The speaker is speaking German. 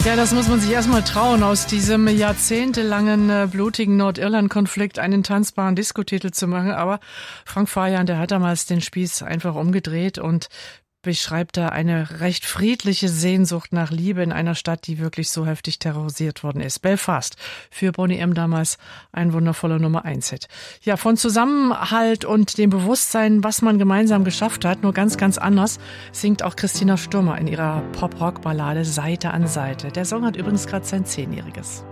Ja, das muss man sich erstmal trauen, aus diesem jahrzehntelangen blutigen Nordirland-Konflikt einen tanzbaren Diskotitel zu machen. Aber Frank Farian, der hat damals den Spieß einfach umgedreht und beschreibt da eine recht friedliche Sehnsucht nach Liebe in einer Stadt, die wirklich so heftig terrorisiert worden ist. Belfast, für Boney M. damals ein wundervoller Nummer-1-Hit. Ja, von Zusammenhalt und dem Bewusstsein, was man gemeinsam geschafft hat, nur ganz, ganz anders, singt auch Christina Sturmer in ihrer Pop-Rock-Ballade Seite an Seite. Der Song hat übrigens gerade sein 10-Jähriges.